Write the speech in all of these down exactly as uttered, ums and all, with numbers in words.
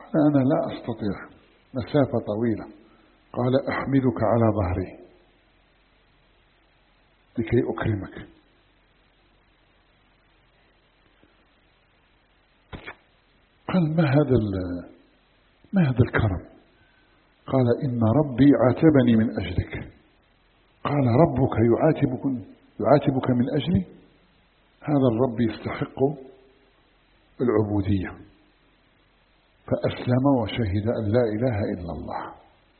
قال أنا لا أستطيع مسافة طويلة. قال أحملك على ظهري لكي أكرمك. قال ما هذا ما هذا الكرم؟ قال إن ربي عاتبني من أجلك. قال ربك يعاتبك يعاتبك من أجلي؟ هذا الرب يستحق العبودية. فأسلم وشهد أن لا إله إلا الله.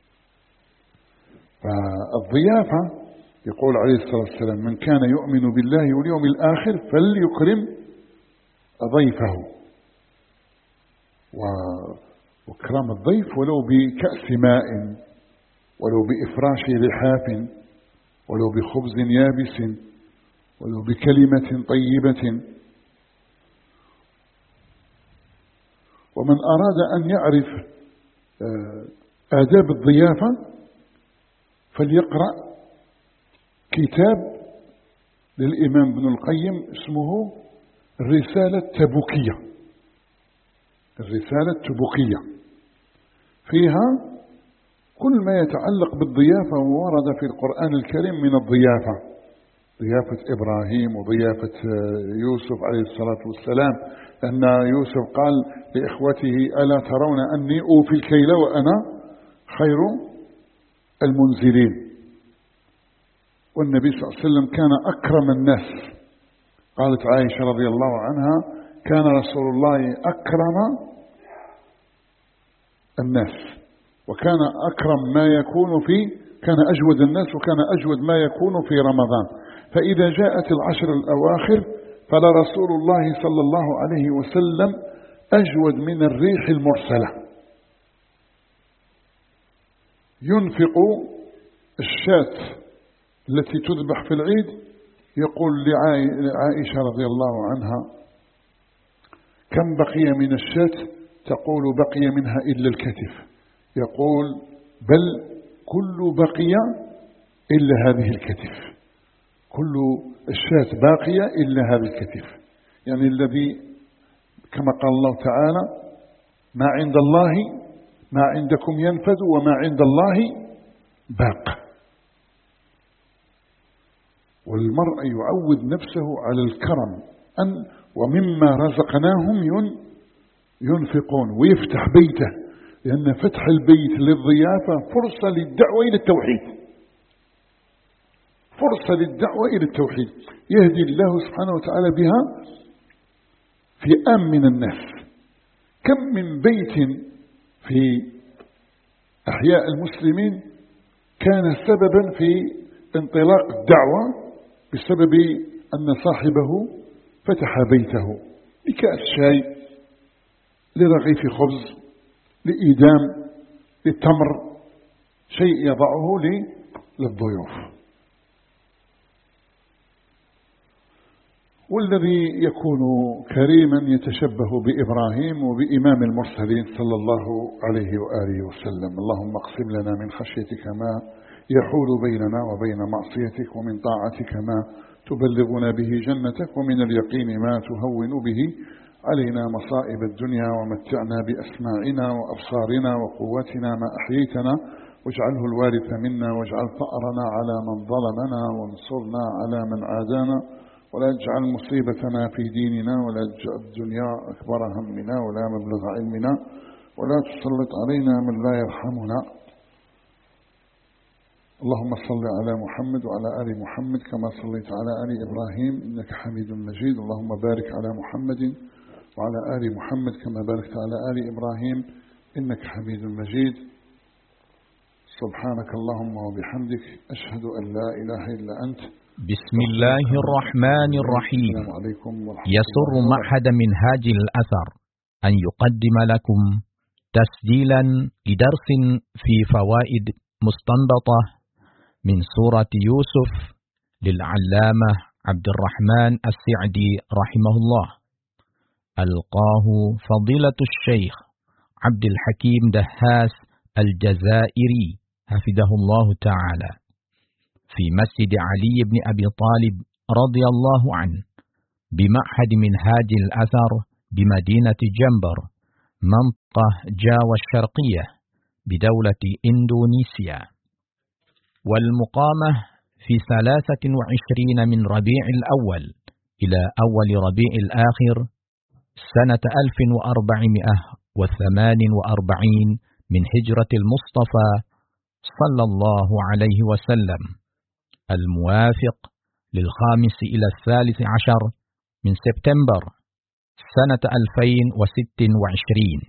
فالضيافة يقول عليه الصلاة والسلام من كان يؤمن بالله واليوم الآخر فليكرم ضيفه. وإكرام الضيف ولو بكأس ماء، ولو بإفراش لحاف، ولو بخبز يابس، ولو بكلمة طيبة. ومن أراد أن يعرف آداب الضيافة فليقرأ كتاب للإمام ابن القيم اسمه الرسالة التبوكية. الرسالة التبوكية فيها كل ما يتعلق بالضيافة وورد في القرآن الكريم من الضيافة، ضيافة إبراهيم وضيافة يوسف عليه الصلاة والسلام، لأن يوسف قال لإخوته ألا ترون أني أوفي الكيل وأنا خير المنزلين. والنبي صلى الله عليه وسلم كان أكرم الناس. قالت عائشة رضي الله عنها كان رسول الله أكرم الناس، وكان أكرم ما يكون في كان أجود الناس، وكان أجود ما يكون في رمضان. فإذا جاءت العشر الأواخر فلرسول الله صلى الله عليه وسلم أجود من الريح المرسلة. ينفق الشاة التي تذبح في العيد، يقول لعائشة رضي الله عنها كم بقي من الشاة؟ تقول بقي منها إلا الكتف. يقول بل كل بقي إلا هذه الكتف، كل الشاة باقية إلا هذه الكتف. يعني الذي كما قال الله تعالى ما عند الله ما عندكم ينفد وما عند الله باق. والمرء يعود نفسه على الكرم أن ومما رزقناهم ينفقون، ويفتح بيته، لأن فتح البيت للضيافة فرصة للدعوة إلى التوحيد، فرصة للدعوة إلى التوحيد يهدي الله سبحانه وتعالى بها فئام من الناس. كم من بيت في أحياء المسلمين كان سببا في انطلاق الدعوة بسبب أن صاحبه فتح بيته لكأس شاي، لرغيف خبز، لإيدام، للتمر، شيء يضعه للضيوف. والذي يكون كريما يتشبه بإبراهيم وبإمام المرسلين صلى الله عليه وآله وسلم. اللهم اقسم لنا من خشيتك ما يحول بيننا وبين معصيتك، ومن طاعتك ما تبلغنا به جنتك، ومن اليقين ما تهون به علينا مصائب الدنيا، ومتعنا بأسماعنا وأبصارنا وقوتنا ما أحييتنا، واجعله الوارث منا، واجعل ثأرنا على من ظلمنا، وانصرنا على من عادانا، ولا تجعل مصيبتنا في ديننا، ولا تجعل الدنيا أكبر همنا ولا مبلغ علمنا، ولا تسلط علينا من لا يرحمنا. اللهم صل على محمد وعلى آل محمد كما صليت على آل إبراهيم إنك حميد مجيد. اللهم بارك على محمد وعلى آل محمد كما باركت على آل إبراهيم إنك حميد مجيد. سبحانك اللهم وبحمدك أشهد أن لا إله إلا أنت. بسم الله الرحمن الرحيم. يسر معهد منهاج الأثر أن يقدم لكم تسجيلا لدرس في فوائد مستنبطة من سورة يوسف للعلامة عبد الرحمن السعدي رحمه الله. ألقاه فضيلة الشيخ عبد الحكيم دهاس الجزائري حفظه الله تعالى في مسجد علي بن أبي طالب رضي الله عنه بمعهد منهاج الأثر بمدينة جنبر منطقة جاوا الشرقية بدولة إندونيسيا، والمقامة في ثلاثة وعشرين من ربيع الأول إلى أول ربيع الآخر سنة ألف وأربعمائة وثمان وأربعين من هجرة المصطفى صلى الله عليه وسلم، الموافق للخامس إلى الثالث عشر من سبتمبر سنة ألفين وست وعشرين،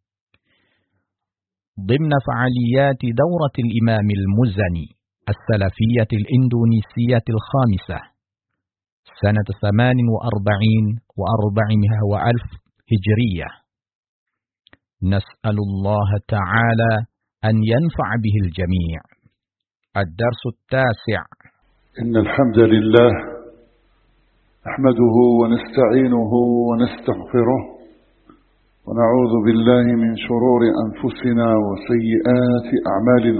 ضمن فعاليات دورة الإمام المزني السلفية الإندونيسية الخامسة سنة ثمان وأربعين وأربعمائة وألف هجرية. نسأل الله تعالى أن ينفع به الجميع. الدرس التاسع. إن الحمد لله نحمده ونستعينه ونستغفره ونعوذ بالله من شرور أنفسنا وسيئات أعمالنا،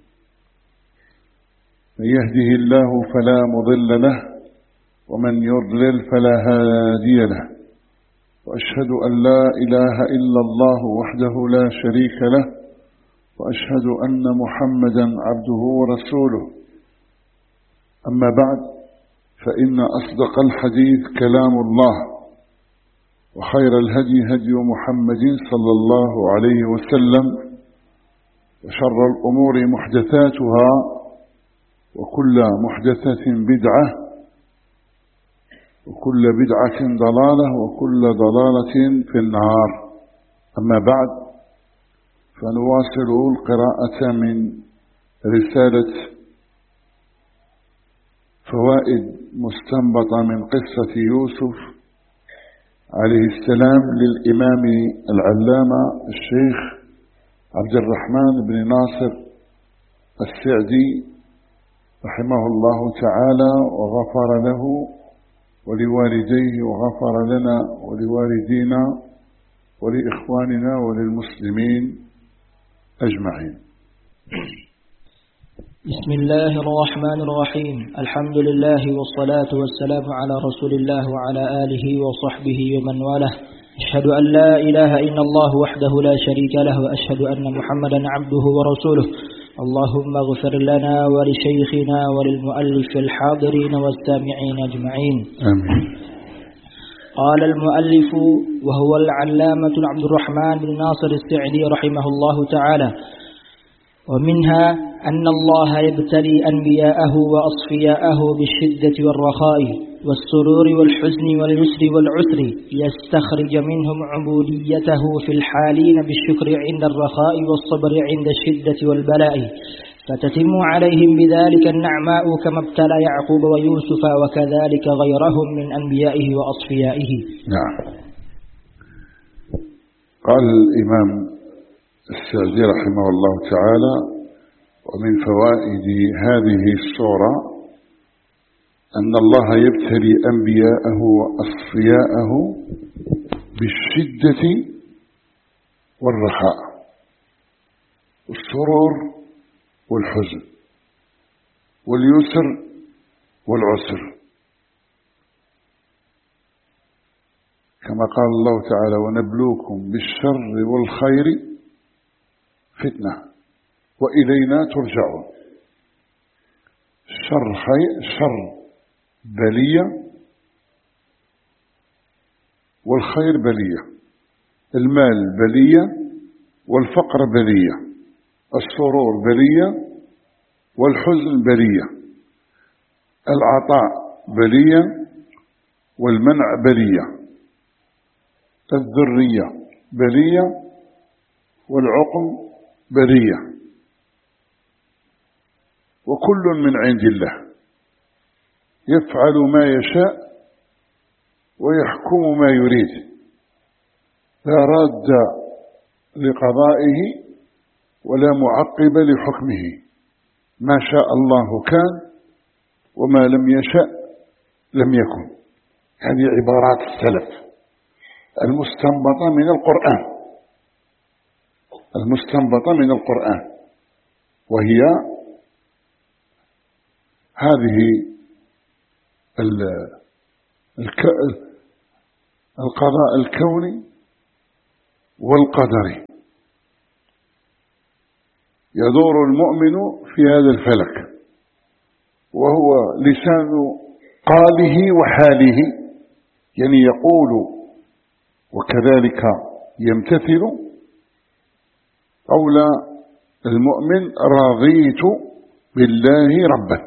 من يهده الله فلا مضل له ومن يضلل فلا هادي له، وأشهد أن لا إله إلا الله وحده لا شريك له، وأشهد أن محمدا عبده ورسوله. أما بعد، فإن أصدق الحديث كلام الله، وخير الهدي هدي محمد صلى الله عليه وسلم، وشر الأمور محدثاتها، وكل محدثة بدعة، وكل بدعة ضلالة، وكل ضلالة في النار. أما بعد، فنواصل القراءة من رسالة فوائد مستنبطة من قصة يوسف عليه السلام للإمام العلامة الشيخ عبد الرحمن بن ناصر السعدي رحمه الله تعالى، وغفر له ولوالديه، وغفر لنا ولوالدينا ولإخواننا وللمسلمين أجمعين. بسم الله الرحمن الرحيم. الحمد لله والصلاة والسلام على رسول الله وعلى آله وصحبه ومن والاه. أشهد أن لا إله إلا الله وحده لا شريك له، وأشهد أن محمدا عبده ورسوله. اللهم اغفر لنا ولشيخنا وللمؤلف الحاضرين والسامعين أجمعين. آمين. قال المؤلف وهو العلامة عبد الرحمن بن ناصر السعدي رحمه الله تعالى: ومنها أن الله يبتلي أنبياءه وأصفياءه بالشدة والرخاء والسرور والحزن واليسر والعسر، ليستخرج منهم عبوديته في الحالين بالشكر عند الرخاء والصبر عند الشدة والبلاء، فتتم عليهم بذلك النعماء كما ابتلى يعقوب ويوسف وكذلك غيرهم من أنبيائه وأصفيائه. نعم. قال الإمام السعدي رحمه الله تعالى: ومن فوائد هذه السورة أن الله يبتلي أنبياءه وأصفياءه بالشدة والرخاء والسرور والحزن واليسر والعسر، كما قال الله تعالى: ونبلوكم بالشر والخير فتنة وإلينا ترجعون. الشر خير، الشر بلية، والخير بلية. المال بلية والفقر بلية، السرور بلية والحزن بلية، العطاء بلية والمنع بلية، الذرية بلية والعقم بلية، وكل من عند الله يفعل ما يشاء ويحكم ما يريد، لا راد لقضائه ولا معقب لحكمه. ما شاء الله كان وما لم يشاء لم يكن. هذه عبارات السلف المستنبطة من القرآن، المستنبطة من القرآن، وهي هذه القضاء الكوني والقدر. يدور المؤمن في هذا الفلك، وهو لسان قاله وحاله، يعني يقول وكذلك يمتثل قول المؤمن رضيت بالله ربا.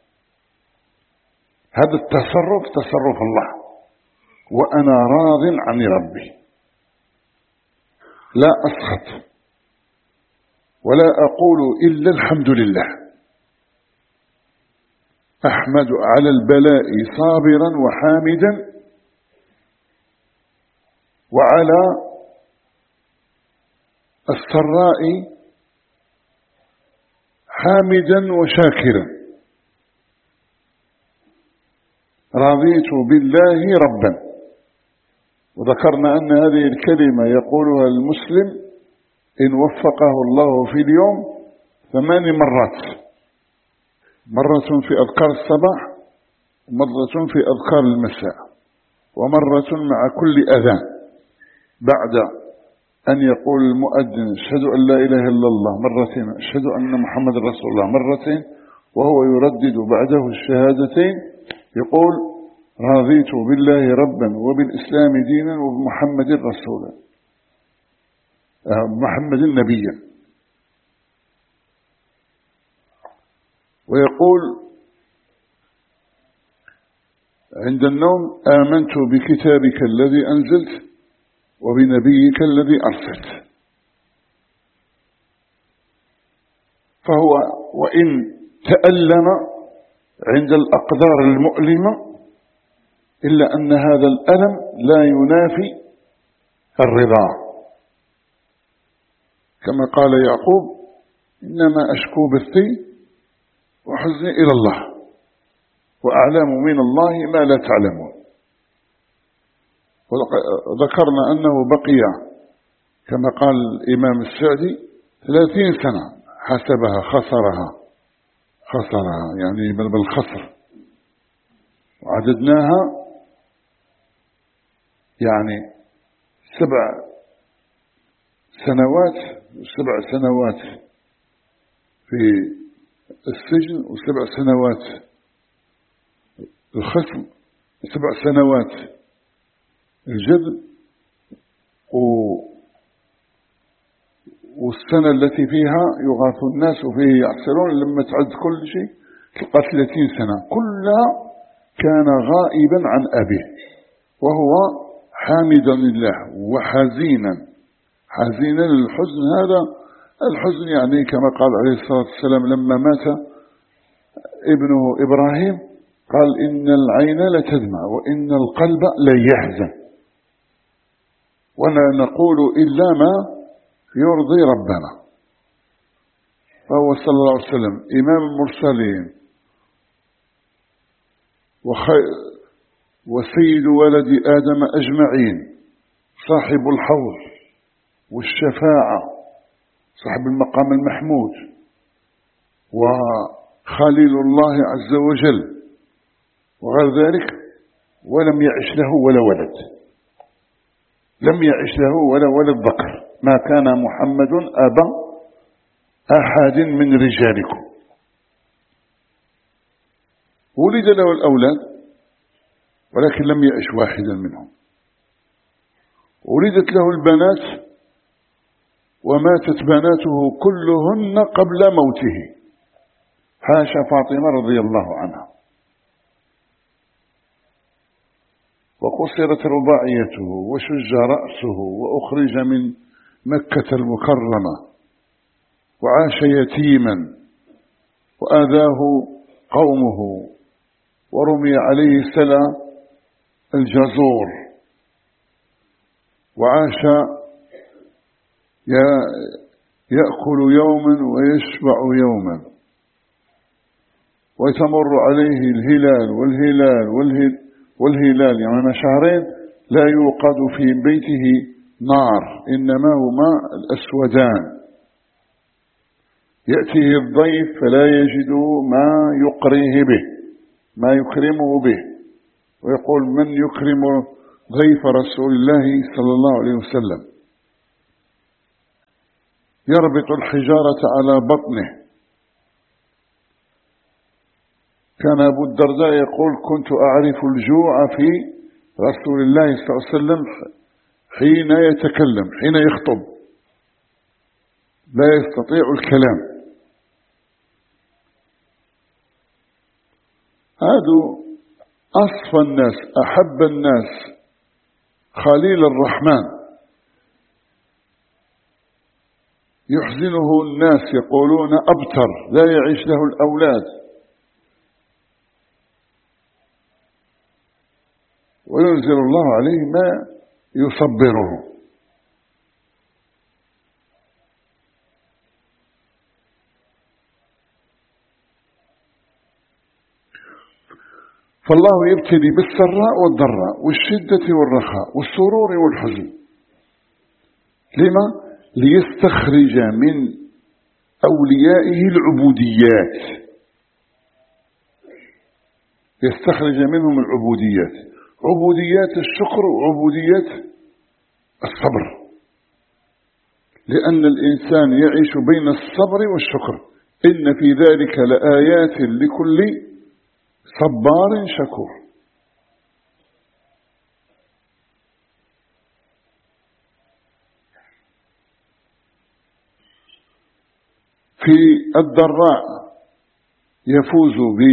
هذا التصرف تصرف الله، وأنا راض عن ربي، لا أسخط ولا أقول إلا الحمد لله، أحمد على البلاء صابرا وحامدا، وعلى السراء حامدا وشاكرا. رضيت بالله ربا. وذكرنا أن هذه الكلمة يقولها المسلم إن وفقه الله في اليوم ثمان مرات، مرة في أذكار الصباح، ومرة في أذكار المساء، ومرة مع كل أذان بعد أن يقول المؤذن أشهد أن لا إله إلا الله مرتين، أشهد أن محمد رسول الله مرتين، وهو يردد بعده الشهادتين يقول رضيت بالله ربا وبالإسلام دينا وبمحمد رسولا، محمد نبيا. ويقول عند النوم آمنت بكتابك الذي أنزلت وبنبيك الذي أرسلت. فهو وإن تألم عند الأقدار المؤلمة إلا أن هذا الألم لا ينافي الرضا، كما قال يعقوب إنما أشكو بثي وحزني إلى الله وأعلم من الله ما لا تعلمون. وذكرنا أنه بقي كما قال الإمام السعدي ثلاثين سنة حسبها خسرها خسرها يعني بالخسر، وعددناها يعني سبع سنوات سبع سنوات في السجن، وسبع سنوات الخصم، سبع سنوات الجبل، والسنة التي فيها يغاث الناس وفيه يعصرون، لما تعد كل شيء تلقى ثلاثين سنة كلها كان غائبا عن أبيه، وهو حامدا لله وحزينا حزينا للحزن. هذا الحزن يعني كما قال عليه الصلاة والسلام لما مات ابنه إبراهيم قال إن العين لتدمع وإن القلب ليحزن، ولا نقول إلا ما يرضي ربنا. فهو صلى الله عليه وسلم إمام المرسلين وسيد ولد آدم أجمعين، صاحب الحوض والشفاعة، صاحب المقام المحمود، وخليل الله عز وجل وغير ذلك، ولم يعش له ولا ولد، لم يعش له ولا ولد ذكر. ما كان محمد أبا أحد من رجالكم. ولد له الأولاد ولكن لم يعش واحدا منهم. ولدت له البنات وماتت بناته كلهن قبل موته، حاشا فاطمة رضي الله عنها. وقصرت رباعيته وشج رأسه وأخرج من مكة المكرمة وعاش يتيما وآذاه قومه، ورمي عليه سلا الجزور، وعاش يأكل يوما ويشبع يوما، وتمر عليه الهلال والهلال والهلال, والهلال يعني شهرين لا يوقد في بيته نار، إنما هما الأسودان. يأتيه الضيف فلا يجد ما يقريه به، ما يكرمه به، ويقول من يكرم ضيف رسول الله صلى الله عليه وسلم؟ يربط الحجارة على بطنه. كان أبو الدرداء يقول: كنت أعرف الجوع في رسول الله صلى الله عليه وسلم حين يتكلم، حين يخطب لا يستطيع الكلام. هذا أصفى الناس، أحب الناس، خليل الرحمن. يحزنه الناس يقولون أبتر، لا يعيش له الأولاد، وينزل الله عليه ما يصبره. فالله يبتلي بالسراء والضراء والشدة والرخاء والسرور والحزن. لما؟ ليستخرج من أوليائه العبوديات، يستخرج منهم العبوديات، عبوديات الشكر وعبوديات الصبر، لأن الإنسان يعيش بين الصبر والشكر. إن في ذلك لآيات لكل صبار شكور. في الضراء يفوز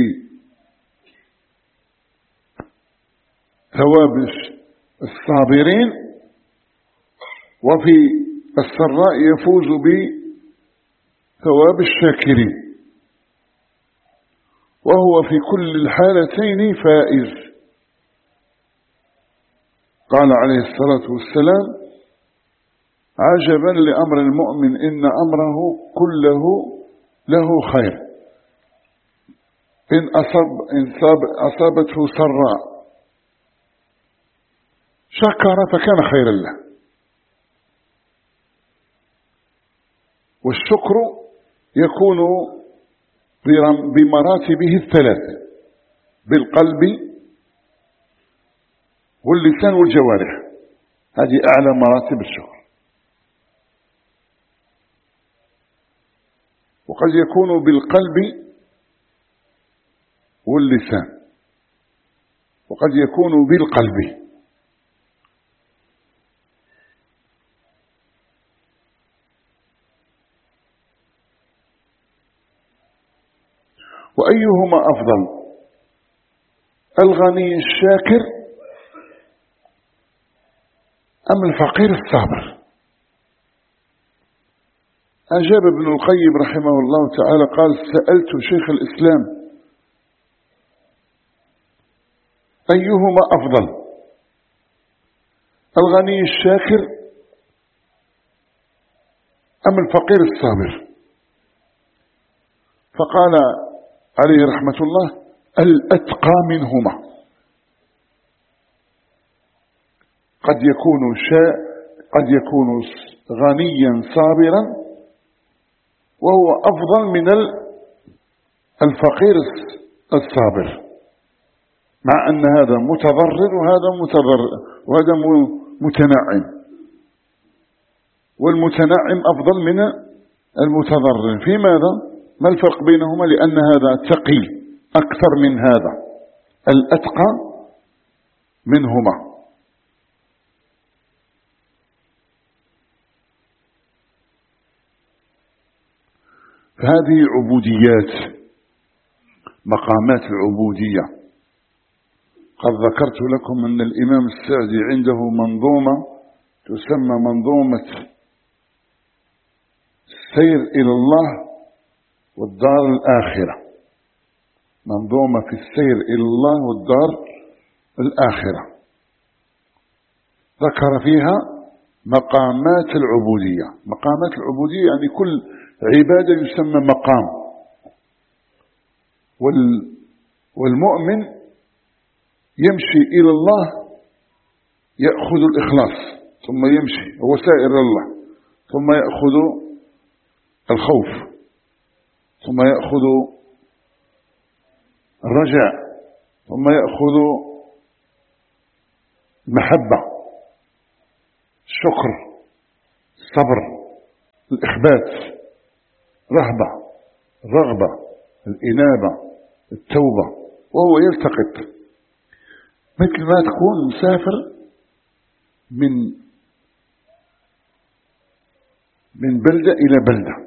بثواب الصابرين، وفي السراء يفوز بثواب الشاكرين، وهو في كل الحالتين فائز. قال عليه الصلاة والسلام: عجبا لأمر المؤمن إن أمره كله له خير، إن أصاب إن أصابته سراء شكر فكان خيرا له. والشكر يكون بمراتبه الثلاث: بالقلب واللسان والجوارح. هذه أعلى مراتب الشكر. وقد يكون بالقلب واللسان، وقد يكون بالقلب. وأيهما أفضل؟ الغني الشاكر أم الفقير الصابر؟ أجاب ابن القيم رحمه الله تعالى قال: سألت شيخ الإسلام أيهما أفضل، الغني الشاكر أم الفقير الصابر؟ فقال عليه رحمة الله: الأتقى منهما. قد يكون شاء قد يكون غنيا صابرا وهو أفضل من الفقير الصابر، مع أن هذا متضرر وهذا متضرر وهذا متنعم، والمتنعم أفضل من المتضرر. في ماذا؟ ما الفرق بينهما؟ لأن هذا تقي أكثر من هذا، الأتقى منهما. فهذه عبوديات، مقامات العبودية. قد ذكرت لكم أن الإمام السعدي عنده منظومة تسمى منظومة السير إلى الله والدار الآخرة، منظومة في السير إلى الله والدار الآخرة. ذكر فيها مقامات العبودية. مقامات العبودية يعني كل عبادة يسمى مقام. والمؤمن يمشي إلى الله يأخذ الإخلاص، ثم يمشي هو سائر إلى الله، ثم يأخذ الخوف، ثم يأخذ الرجاء، ثم يأخذ المحبة، الشكر، الصبر، الإخبات، رهبة، الرغبة، الإنابة، التوبة، وهو يلتقط، مثل ما تكون مسافر من من بلدة إلى بلدة،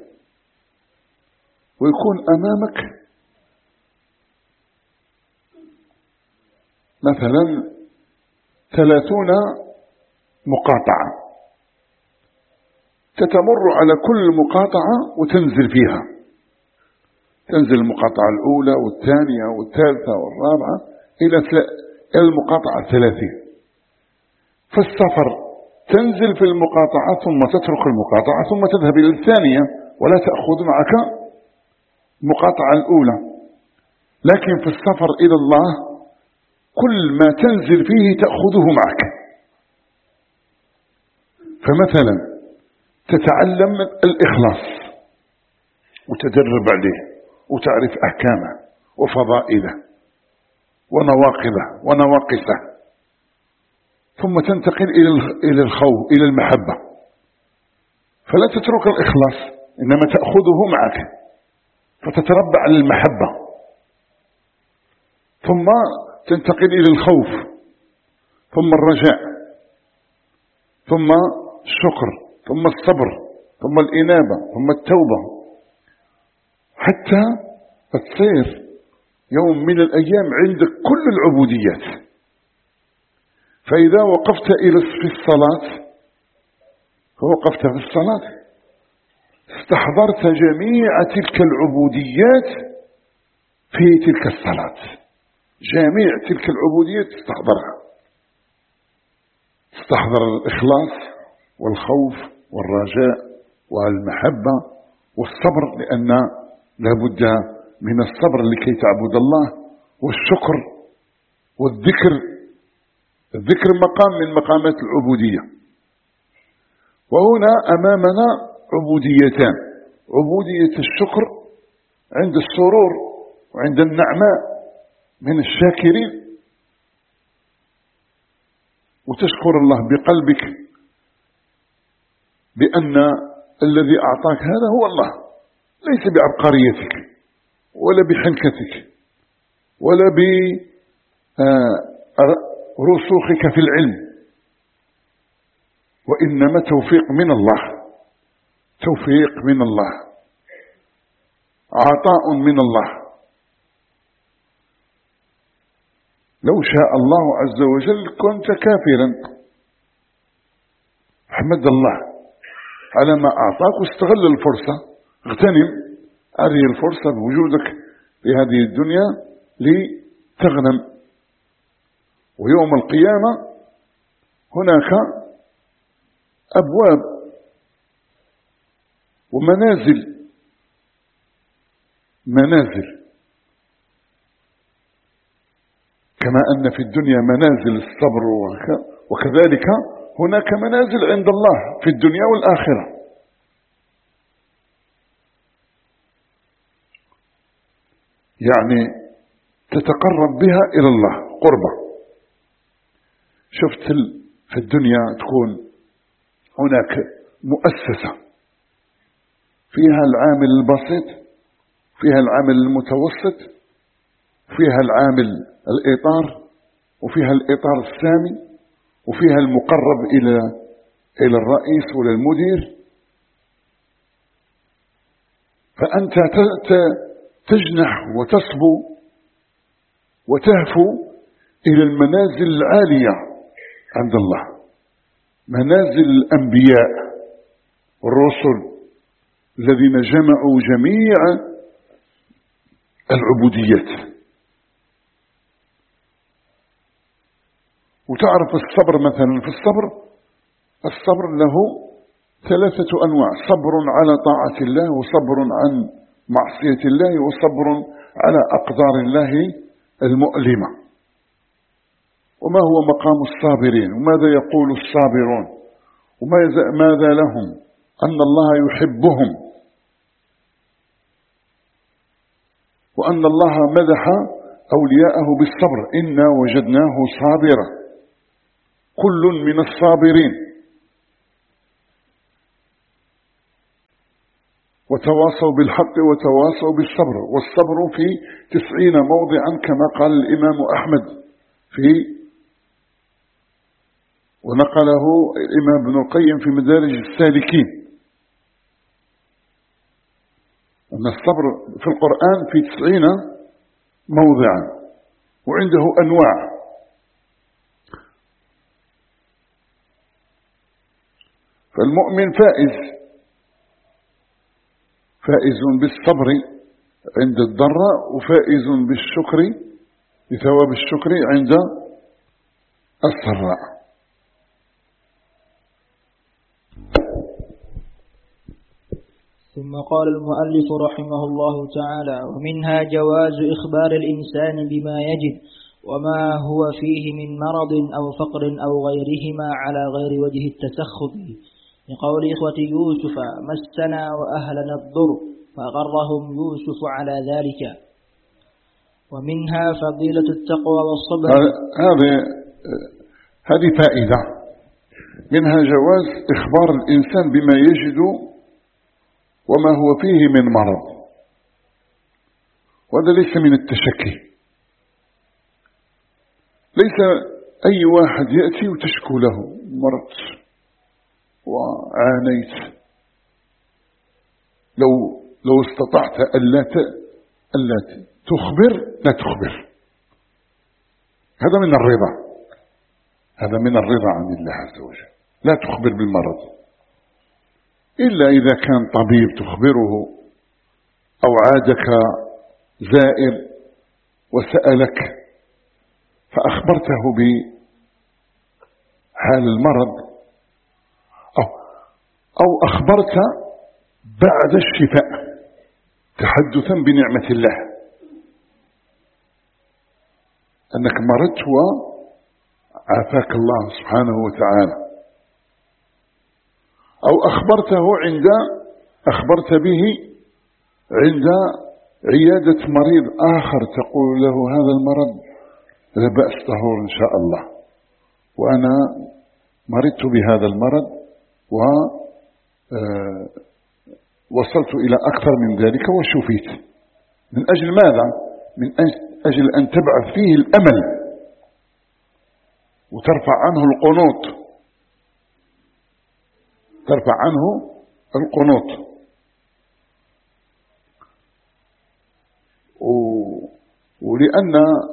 ويكون أمامك مثلا ثلاثون مقاطعة، تتمر على كل مقاطعة وتنزل فيها، تنزل المقاطعة الأولى والثانية والثالثة والرابعة إلى المقاطعة الثلاثين. فالسفر تنزل في المقاطعة ثم تترك المقاطعة ثم تذهب إلى الثانية، ولا تأخذ معك المقاطعة الأولى. لكن في السفر إلى الله كل ما تنزل فيه تأخذه معك. فمثلا تتعلم الإخلاص وتدرب عليه وتعرف أحكامه وفضائله ونواقضه ونواقصه، ثم تنتقل إلى الخوف إلى المحبة، فلا تترك الإخلاص إنما تأخذه معك فتتربى على المحبة، ثم تنتقل إلى الخوف، ثم الرجاء، ثم الشكر، ثم الصبر، ثم الإنابة، ثم التوبة، حتى تصير يوم من الأيام عندك كل العبوديات. فإذا وقفت إلى في الصلاة فوقفت في الصلاة استحضرت جميع تلك العبوديات في تلك الصلاة، جميع تلك العبوديات تستحضرها، تستحضر الإخلاص والخوف والرجاء والمحبة والصبر، لأن لابد من الصبر لكي تعبد الله، والشكر والذكر. الذكر مقام من مقامات العبودية. وهنا أمامنا عبوديتان: عبودية الشكر عند السرور وعند النعماء من الشاكرين، وتشكر الله بقلبك بأن الذي أعطاك هذا هو الله، ليس بعبقريتك ولا بحنكتك ولا برسوخك في العلم، وإنما توفيق من الله، توفيق من الله، عطاء من الله. لو شاء الله عز وجل كنت كافرا، احمد الله على ما أعطاك واستغل الفرصة، اغتنم هذه الفرصة بوجودك في هذه الدنيا لتغنم. ويوم القيامة هناك أبواب ومنازل، منازل كما أن في الدنيا منازل الصبر، وكذلك هناك منازل عند الله في الدنيا والآخرة. يعني تتقرب بها إلى الله قربة. شفت في الدنيا تكون هناك مؤسسة فيها العامل البسيط، فيها العامل المتوسط، فيها العامل الإطار، وفيها الإطار السامي، وفيها المقرب إلى إلى الرئيس ولا المدير. فأنت تجنح وتصبو وتهفو إلى المنازل العالية عند الله، منازل الأنبياء والرسل الذين جمعوا جميع العبوديات. وتعرف الصبر مثلا، في الصبر الصبر له ثلاثة أنواع: صبر على طاعة الله، وصبر عن معصية الله، وصبر على أقدار الله المؤلمة. وما هو مقام الصابرين، وماذا يقول الصابرون، وماذا لهم، أن الله يحبهم، وأن الله مدح أولياءه بالصبر: إنا وجدناه صابرا كل من الصابرين. وتواصوا بالحق وتواصوا بالصبر، والصبر في تسعين موضعا كما قال الإمام أحمد في ونقله الإمام ابن القيم في مدارج السالكين، أن الصبر في القرآن في تسعين موضعا وعنده أنواع. فالمؤمن فائز فائز بالصبر عند الضراء، وفائز بالشكر بثواب الشكر عند السراء. ثم قال المؤلف رحمه الله تعالى: ومنها جواز إخبار الإنسان بما يجد وما هو فيه من مرض أو فقر أو غيرهما على غير وجه التسخط، لقول إخوة يوسف: مسنا وأهلنا الضر فغرهم يوسف على ذلك. ومنها فضيلة التقوى والصبر. هذه هذه فائدة منها جواز إخبار الإنسان بما يجد وما هو فيه من مرض، وهذا ليس من التشكي. ليس أي واحد يأتي وتشكو له مرض وعانيت، لو لو استطعت ألا ألا تخبر لا تخبر. هذا من الرضا، هذا من الرضا عن الله عز وجل. لا تخبر بالمرض إلا إذا كان طبيب تخبره، أو عادك زائر وسألك فأخبرته بحال المرض، أو, أو أخبرت بعد الشفاء تحدثا بنعمة الله أنك مرضت وعافاك الله سبحانه وتعالى، أو أخبرته عند أخبرت به عند عيادة مريض آخر تقول له هذا المرض لا بأس طهور إن شاء الله، وأنا مرضت بهذا المرض ووصلت إلى أكثر من ذلك وشفيت. من أجل ماذا؟ من أجل أن تبعث فيه الأمل وترفع عنه القنوط، ترفع عنه القنوط. ولأن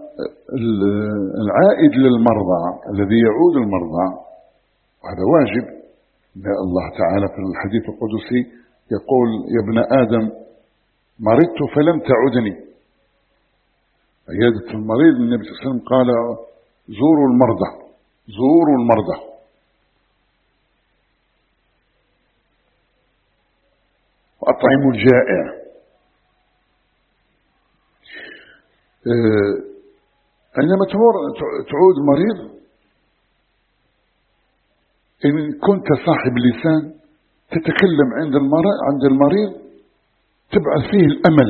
العائد للمرضى الذي يعود المرضى وهذا واجب، الله تعالى في الحديث القدسي يقول: يا ابن آدم مرضت فلم تعدني. عيادة المريض النبي صلى الله عليه وسلم قال: زوروا المرضى، زوروا المرضى. وأطعموا الجائع. عندما تعود مريض إن كنت صاحب لسان تتكلم عند المريض عند المريض تبعث فيه الأمل،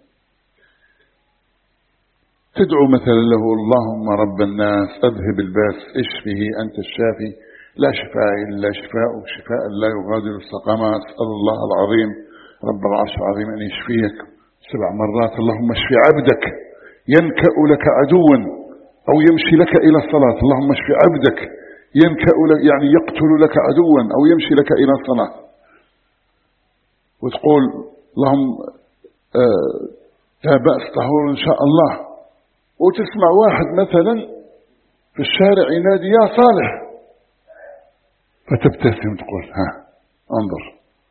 تدعو مثلا له: اللهم رب الناس أذهب الباس اشفه أنت الشافي لا شفاء إلا شفاءك شفاء لا يغادر سقما. أسأل الله العظيم رب العرش العظيم أن يشفيك سبع مرات. اللهم اشف عبدك ينكأ لك عدوا أو يمشي لك إلى الصلاة. اللهم اشف عبدك ينكأ لك يعني يقتل لك عدوا أو يمشي لك إلى الصلاة. وتقول: اللهم آه لا بأس طهور إن شاء الله. وتسمع واحد مثلا في الشارع ينادي: يا صالح، فتبتسم تقول: ها انظر،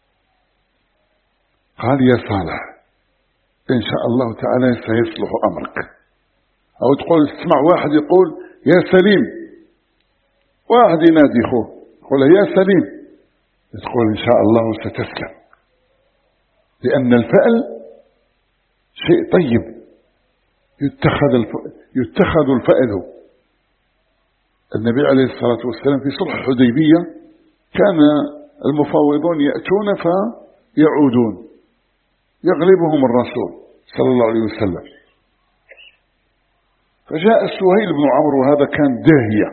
قال يا صالح إن شاء الله تعالى سيصلح أمرك. أو تقول تسمع واحد يقول: يا سليم، واحد ينادي أخوه يقول: يا سليم، تقول إن شاء الله ستسلم، لأن الفأل شيء طيب يتخذ يتخذ الفأل. النبي عليه الصلاة والسلام في صلح الحديبية كان المفاوضون يأتون فيعودون، يغلبهم الرسول صلى الله عليه وسلم. فجاء سهيل بن عمرو، وهذا كان داهية،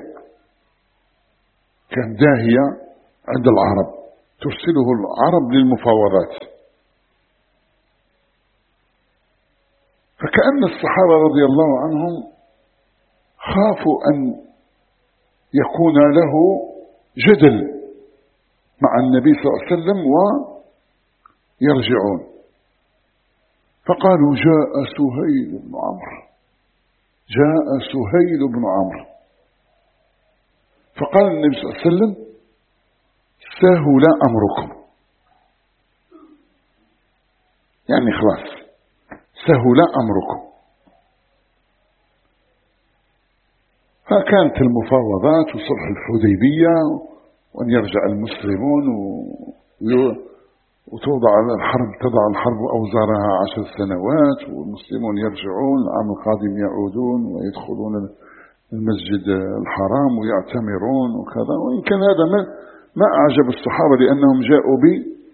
كان داهية عند العرب، ترسله العرب للمفاوضات. فكأن الصحابة رضي الله عنهم خافوا أن يكون له جدل مع النبي صلى الله عليه وسلم ويرجعون، فقالوا جاء سهيل بن عمرو، جاء سهيل بن عمرو، فقال النبي صلى الله عليه وسلم سهل أمركم، يعني خلاص سهل أمركم. فكانت المفاوضات وصلح الحديبية وأن يرجع المسلمون وتوضع الحرب، تضع الحرب أوزارها عشر سنوات، والمسلمون يرجعون العام القادم يعودون ويدخلون المسجد الحرام ويعتمرون وكذا. وإن كان هذا ما, ما أعجب الصحابة، لأنهم جاءوا بي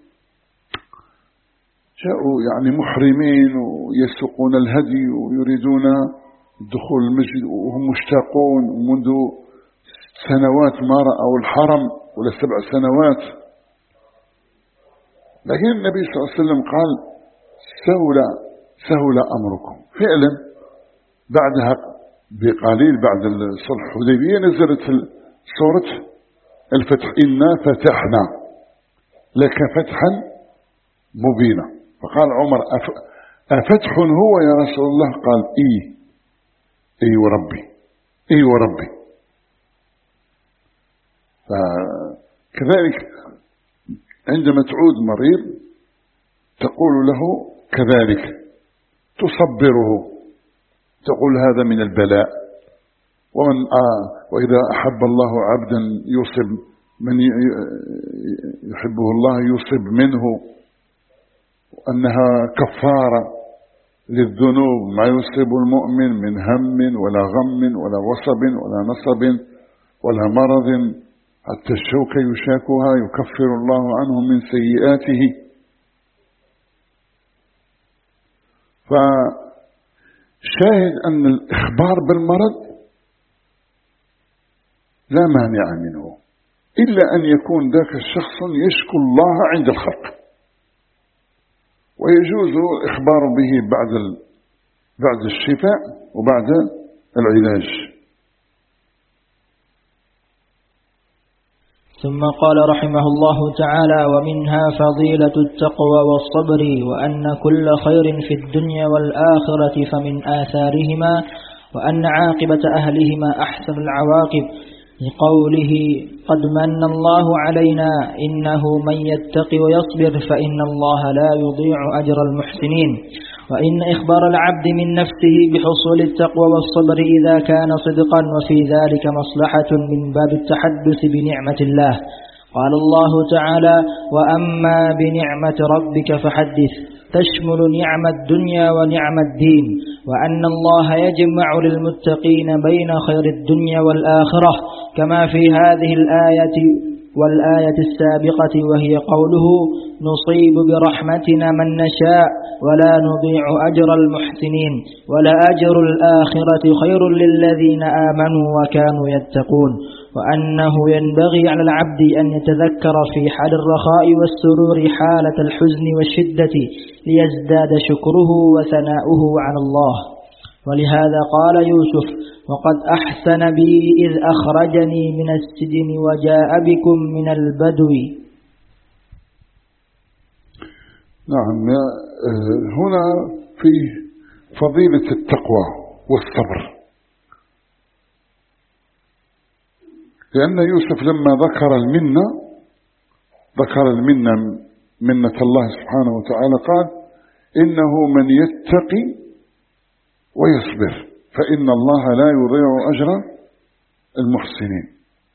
جاءوا يعني محرمين ويسوقون الهدي ويريدون دخول المسجد وهم مشتاقون منذ سنوات ما رأوا الحرم ولا سبع سنوات. لكن النبي صلى الله عليه وسلم قال سهل سهل أمركم. فعلا بعدها بقليل بعد الصلح الحديبية نزلت سورة الفتح، إنا فتحنا لك فتحا مبينا. فقال عمر أفتح هو يا رسول الله؟ قال إيه إيه وربي إيه وربي. فكذلك عندما تعود مريض تقول له كذلك، تصبره، تقول هذا من البلاء. ومن آه وإذا أحب الله عبدا يصب من يحبه الله يصب منه، أنها كفارة للذنوب ما يصيب المؤمن من هم ولا غم ولا وصب ولا نصب ولا مرض، حتى الشوكة يشاكها يكفر الله عنه من سيئاته. فشاهد أن الإخبار بالمرض لا مانع منه، إلا أن يكون ذاك الشخص يشكو الله عند الخلق، ويجوز الإخبار به بعد بعد الشفاء وبعد العلاج. ثم قال رحمه الله تعالى: ومنها فضيلة التقوى والصبر، وأن كل خير في الدنيا والآخرة فمن آثارهما، وأن عاقبة أهلهما أحسن العواقب، لقوله: قد من الله علينا إنه من يتقي ويصبر فإن الله لا يضيع أجر المحسنين. وإن إخبار العبد من نفسه بحصول التقوى والصبر إذا كان صدقا، وفي ذلك مصلحة من باب التحدث بنعمة الله. قال الله تعالى: وأما بنعمة ربك فحدث، تشمل نعم الدنيا ونعم الدين، وأن الله يجمع للمتقين بين خير الدنيا والآخرة، كما في هذه الآية والآية السابقة، وهي قوله: نصيب برحمتنا من نشاء ولا نضيع أجر المحسنين، ولأجر الآخرة خير للذين آمنوا وكانوا يتقون. وأنه ينبغي على العبد أن يتذكر في حال الرخاء والسرور حالة الحزن والشدة، ليزداد شكره وثناؤه على الله. ولهذا قال يوسف: وقد أحسن بي إذ أخرجني من السجن وجاء بكم من البدو. نعم، هنا في فضيلة التقوى والصبر، لأن يوسف لما ذكر المنة ذكر المنة منة الله سبحانه وتعالى، قال: إنه من يتقي ويصبر فإن الله لا يضيع أجر المحسنين.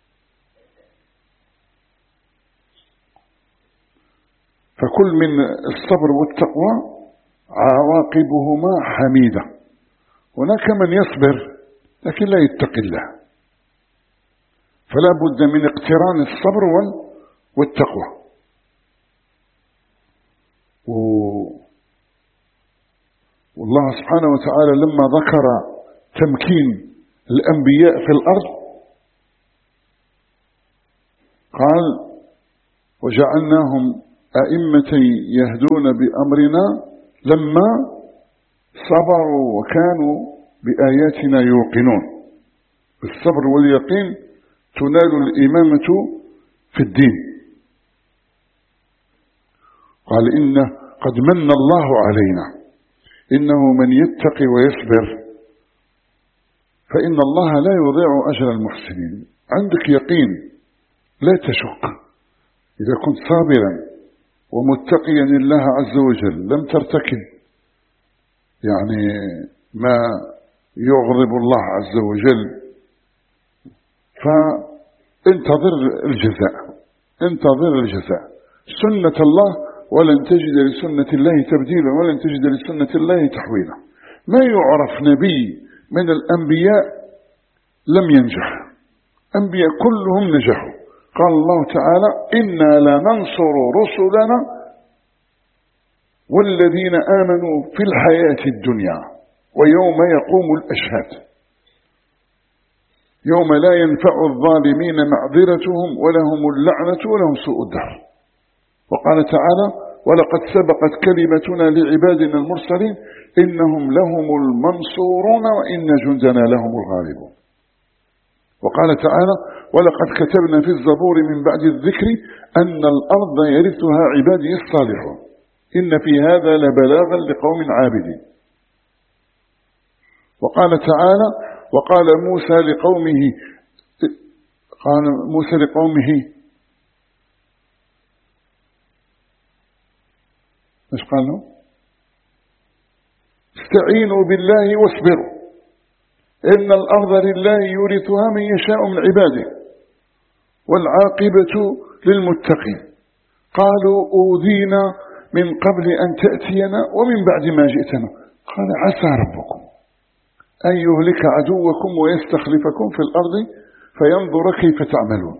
فكل من الصبر والتقوى عواقبهما حميدة. هناك من يصبر لكن لا يتقي الله، فلا بد من اقتران الصبر والتقوى. والله سبحانه وتعالى لما ذكر تمكين الأنبياء في الأرض قال: وجعلناهم أئمة يهدون بأمرنا لما صبروا وكانوا بآياتنا يوقنون. بالصبر واليقين تنال الإمامة في الدين. قال إن قد من الله علينا إنه من يتقي ويصبر فإن الله لا يضيع أجر المحسنين. عندك يقين لا تشك، إذا كنت صابرا ومتقيا لله عز وجل لم ترتكب يعني ما يغضب الله عز وجل، فانتظر الجزاء، انتظر الجزاء. سنة الله ولن تجد لسنة الله تبديلا ولن تجد لسنة الله تحويلا. ما يعرف نبي من الأنبياء لم ينجح، أنبياء كلهم نجحوا. قال الله تعالى إنا لننصر رسلنا والذين آمنوا في الحياة الدنيا ويوم يقوم الأشهاد يوم لا ينفع الظالمين معذرتهم ولهم اللعنة ولهم سوء الدار. وقال تعالى ولقد سبقت كلمتنا لعبادنا المرسلين إنهم لهم المنصورون وإن جندنا لهم الغالبون. وقال تعالى ولقد كتبنا في الزبور من بعد الذكر أن الأرض يرثها عبادي الصالحون إن في هذا لبلاغا لقوم عابدين. وقال تعالى وقال موسى لقومه قال موسى لقومه ايش قال له؟ استعينوا بالله واصبروا إن الأرض لله يورثها من يشاء من عباده والعاقبة للمتقين. قالوا أوذينا من قبل أن تأتينا ومن بعد ما جئتنا. قال عسى ربكم أن يهلك عدوكم ويستخلفكم في الأرض فينظر كيف تعملون.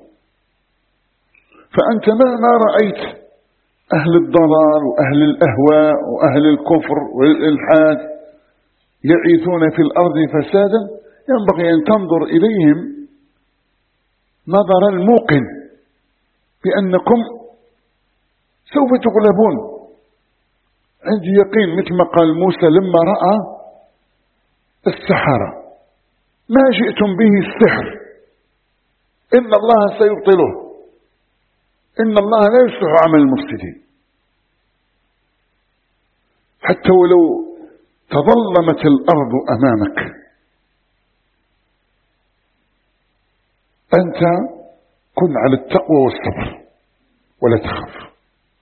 فأنت ما رأيت أهل الضلال وأهل الأهواء وأهل الكفر والإلحاد يعيثون في الأرض فسادا، ينبغي أن تنظر إليهم نظر الموقن بأنكم سوف تغلبون. عندي يقين مثل ما قال موسى لما رأى السحرة ما جئتم به السحر إن الله سيبطله إن الله لا يصلح عمل المفسدين. حتى ولو تظلمت الأرض أمامك أنت كن على التقوى والصبر ولا تخف.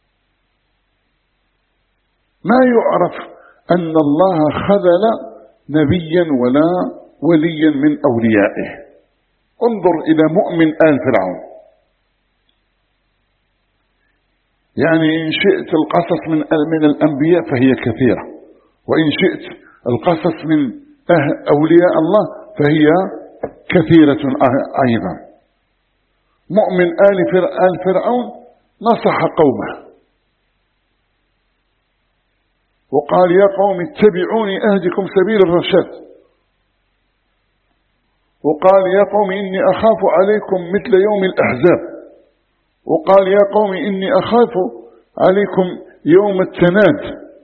ما يعرف أن الله خذل نبيا ولا وليا من أوليائه. انظر إلى مؤمن آل فرعون، يعني إن شئت القصص من من الأنبياء فهي كثيرة، وإن شئت القصص من أولياء الله فهي كثيرة أيضا. مؤمن آل فرعون نصح قومه وقال يا قوم اتبعوني أهدكم سبيل الرشاد، وقال يا قوم إني أخاف عليكم مثل يوم الأحزاب، وقال يا قوم إني أخاف عليكم يوم التناد،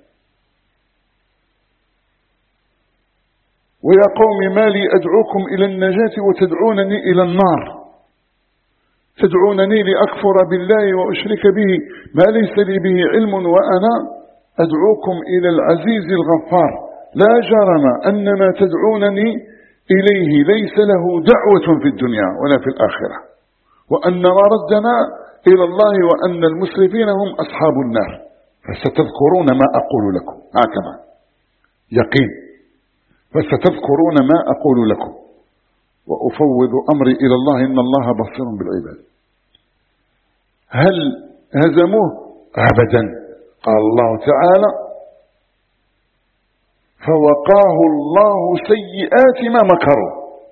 ويا قوم ما لي أدعوكم إلى النجاة وتدعونني إلى النار، تدعونني لأكفر بالله وأشرك به ما ليس لي به علم وأنا أدعوكم إلى العزيز الغفار لا جرم أن ما تدعونني إليه ليس له دعوة في الدنيا ولا في الآخرة، وأن مردنا إلى الله وأن المسرفين هم أصحاب النار، فستذكرون ما أقول لكم. هكذا يقين، فستذكرون ما أقول لكم وأفوض أمري إلى الله إن الله بصير بالعباد. هل هزموه؟ أبدا. قال الله تعالى فوقاه الله سيئات ما مكروا،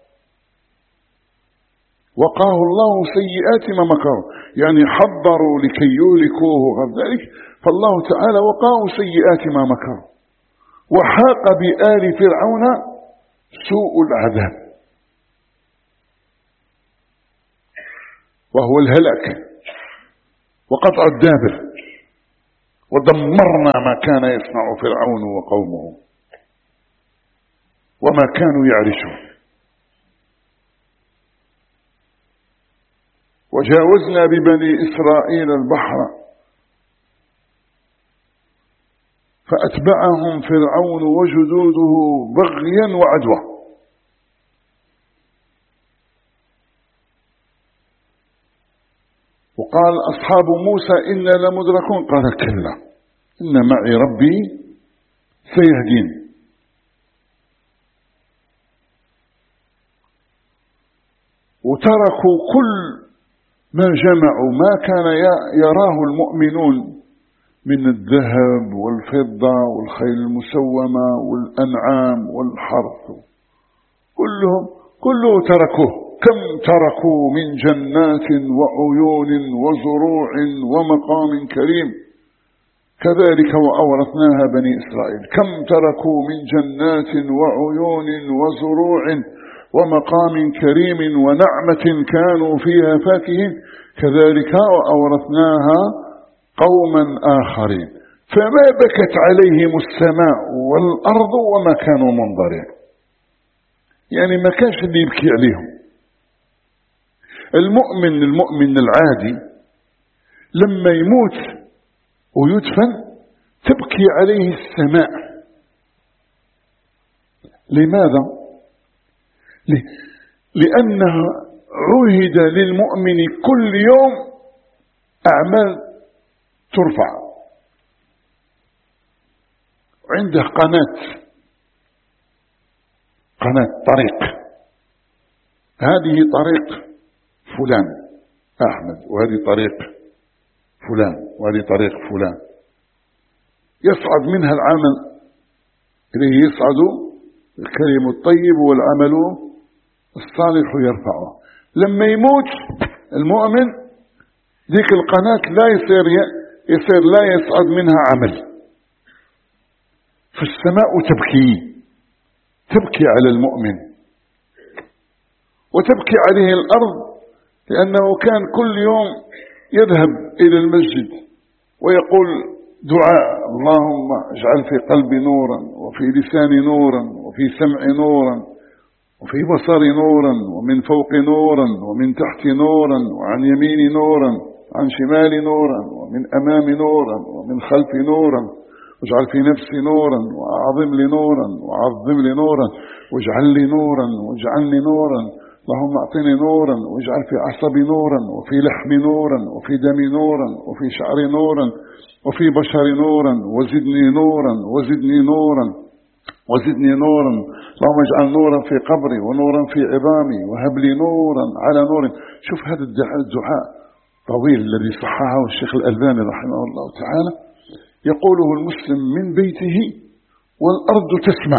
وقاه الله سيئات ما مكروا، يعني حضروا لكي يهلكوه وغير ذلك، فالله تعالى وقاه سيئات ما مكروا، وحاق بآل فرعون سوء العذاب وهو الهلاك وقطع الدابر، ودمرنا ما كان يصنع فرعون وقومه. وما كانوا يعرشون. وجاوزنا ببني إسرائيل البحر فأتبعهم فرعون وجنوده بغيا وعدوى. وقال أصحاب موسى إنا لمدركون، قال كلا إن معي ربي سيهدين. وتركوا كل ما جمعوا ما كان يراه المؤمنون من الذهب والفضة والخيل المسومة والأنعام والحرث، كلهم كله تركوه. كم تركوا من جنات وعيون وزروع ومقام كريم، كذلك وأورثناها بني إسرائيل. كم تركوا من جنات وعيون وزروع ومقام كريم ونعمة كانوا فيها فاكهين، كذلك وأورثناها قوما آخرين. فما بكت عليهم السماء والأرض وما كانوا منظرين، يعني ما كانش اللي يبكي عليهم. المؤمن المؤمن العادي لما يموت ويدفن تبكي عليه السماء. لماذا؟ لأنها عهد للمؤمن كل يوم أعمال ترفع، عنده قناة قناة طريق، هذه طريق فلان أحمد، وهذه طريق فلان، وهذه طريق فلان، يصعد منها العمل إليه، يصعد الكلم الطيب والعمل الصالح يرفعه. لما يموت المؤمن ذيك القناة لا يصير يصير لا يصعد منها عمل، فالسماء تبكي تبكي على المؤمن وتبكي عليه الأرض، لأنه كان كل يوم يذهب إلى المسجد ويقول دعاء: اللهم اجعل في قلبي نورا وفي لساني نورا وفي سمعي نورا وفي بصري نورا ومن فوق نورا ومن تحت نورا وعن يميني نورا عن شمالي نورا ومن أمامي نورا ومن خلفي نورا، واجعل في نفسي نورا وأعظم لي نورا وعظم لي نورا واجعل لي نورا واجعلني نورا، اللهم اعطني نورا واجعل في عصبي نورا وفي لحمي نورا وفي دمي نورا وفي شعري نورا وفي بشري نورا وزدني نورا وزدني نورا وزدني نورا، اللهم اجعل نورا في قبري ونورا في عظامي وهب لي نورا على نور. شوف هذا الدعاء طويل الذي صححه الشيخ الألباني رحمه الله تعالى، يقوله المسلم من بيته والأرض تسمع،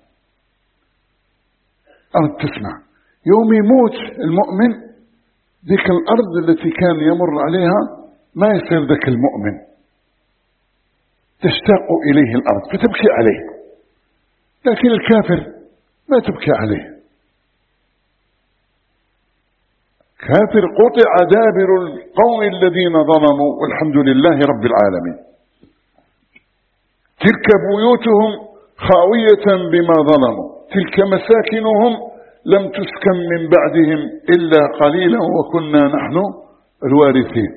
أرض تسمع. يوم يموت المؤمن ذيك الأرض التي كان يمر عليها ما يصير ذاك المؤمن، تشتاق إليه الأرض فتبكي عليه، لكن الكافر ما تبكي عليه. كافر قطع دابر القوم الذين ظلموا والحمد لله رب العالمين. تلك بيوتهم خاوية بما ظلموا، تلك مساكنهم لم تسكن من بعدهم إلا قليلا وكنا نحن الوارثين.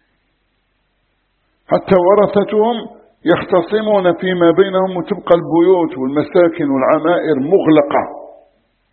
حتى ورثتهم يختصمون فيما بينهم وتبقى البيوت والمساكن والعمائر مغلقة